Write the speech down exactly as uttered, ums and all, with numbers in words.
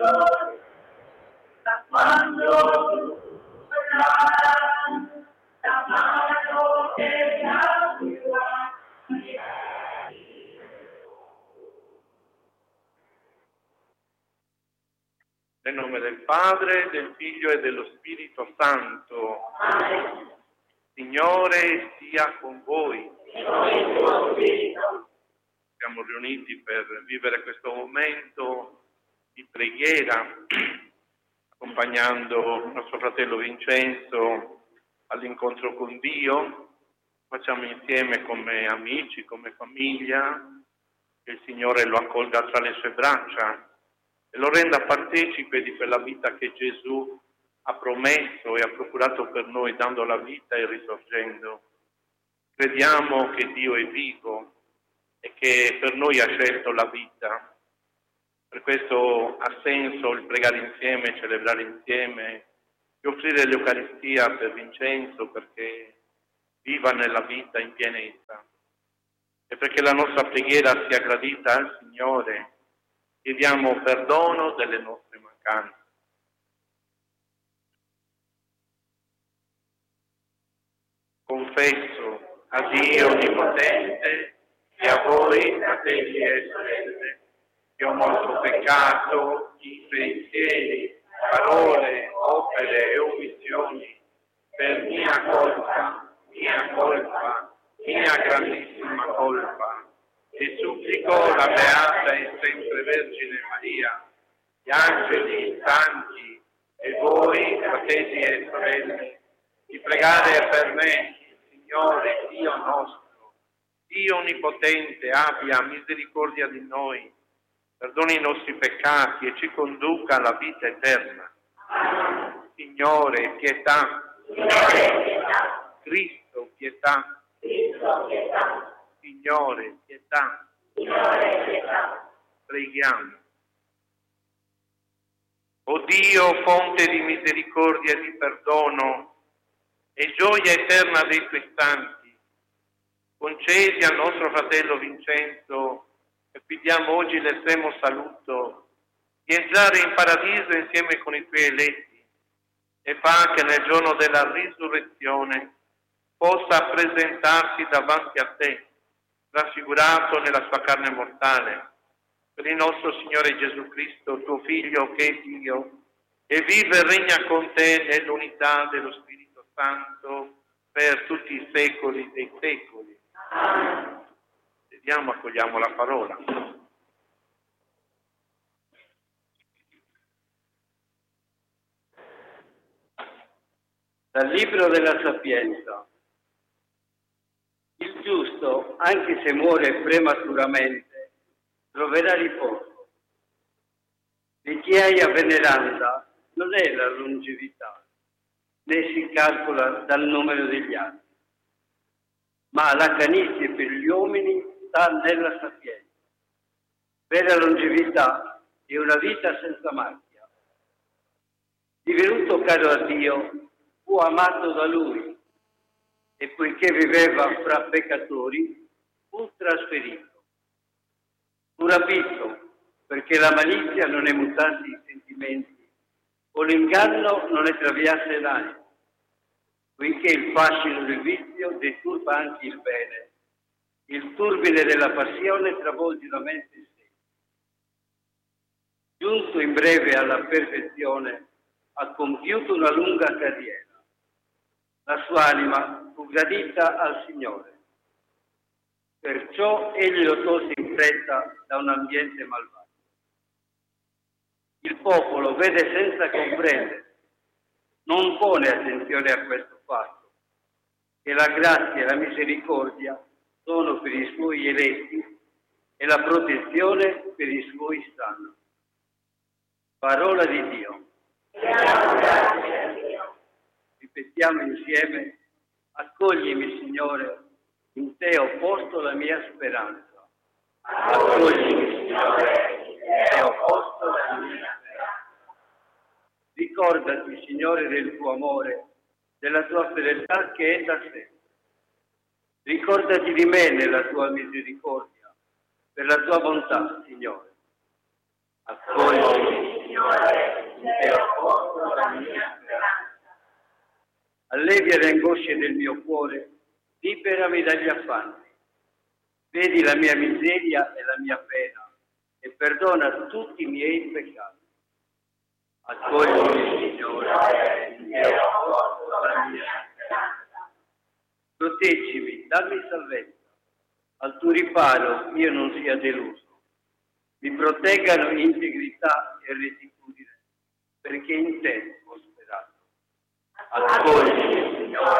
da quando da mano che nel nome del Padre, del Figlio e dello Spirito Santo. Amen. Signore sia con voi. Siamo riuniti per vivere questo momento di preghiera, accompagnando il nostro fratello Vincenzo all'incontro con Dio. Facciamo insieme come amici, come famiglia, che il Signore lo accolga tra le sue braccia e lo renda partecipe di quella vita che Gesù ha promesso e ha procurato per noi, dando la vita e risorgendo. Crediamo che Dio è vivo e che per noi ha scelto la vita. Per questo ha senso il pregare insieme, celebrare insieme e offrire l'Eucaristia per Vincenzo perché viva nella vita in pienezza. E perché la nostra preghiera sia gradita al Signore, chiediamo perdono delle nostre mancanze. Confesso a Dio Onnipotente e a voi, fratelli e sorelle, che ho molto peccato in pensieri, parole, opere e omissioni, per mia colpa, mia colpa, mia grandissima colpa. E supplico la Beata e sempre Vergine Maria, gli angeli, i santi e voi, fratelli e sorelle, di pregare per me, Signore Dio nostro, Dio Onnipotente, abbia misericordia di noi, perdoni i nostri peccati e ci conduca alla vita eterna. Signore, pietà. Signore, pietà. Cristo, pietà. Cristo, pietà. Signore, pietà. Signore, pietà. Preghiamo. O Dio, fonte di misericordia e di perdono e gioia eterna dei tuoi santi, concedi al nostro fratello Vincenzo, e pidiamo oggi l'estremo saluto, di entrare in paradiso insieme con i tuoi eletti e fa che nel giorno della risurrezione possa presentarsi davanti a te, raffigurato nella sua carne mortale, per il nostro Signore Gesù Cristo, tuo Figlio che è Dio, e vive e regna con te nell'unità dello Spirito Santo per tutti i secoli dei secoli. Vediamo, accogliamo la parola. Dal Libro della Sapienza. Il giusto, anche se muore prematuramente, troverà riposo. Vecchiaia veneranda non è la longevità, né si calcola dal numero degli anni, ma la canizie per gli uomini sta nella sapienza. Vera longevità è una vita senza macchia. Divenuto caro a Dio, fu amato da Lui e poiché viveva fra peccatori, fu trasferito. Fu rapito perché la malizia non ne mutasse i sentimenti o l'inganno non ne traviasse l'anima, poiché il fascino del vizio disturba anche il bene, il turbine della passione travolge la mente stessa. Giunto in breve alla perfezione, ha compiuto una lunga carriera. La sua anima fu gradita al Signore. Perciò egli lo tolse in fretta da un ambiente malvagio. Il popolo vede senza comprendere, non pone attenzione a questo fatto, che la grazia e la misericordia sono per i suoi eletti e la protezione per i suoi santi. Parola di Dio. Ripetiamo insieme: accoglimi, Signore, in te ho posto la mia speranza. Accoglimi, Signore, in te ho posto la mia speranza. Ricordati, Signore, del tuo amore, della tua fedeltà che è da sempre. Ricordati di me nella tua misericordia, per la tua bontà, Signore. Accoglimi, Signore, allevia le angosce del mio cuore, liberami dagli affanni. Vedi la mia miseria e la mia pena e perdona tutti i miei peccati. Accoglimi, Signore, il mio cuore, la mia speranza. Proteggimi, dammi salvezza. Al tuo riparo io non sia deluso. Mi proteggano integrità e rettitudine, perché in te ho sperato. Accoglimi, Signore,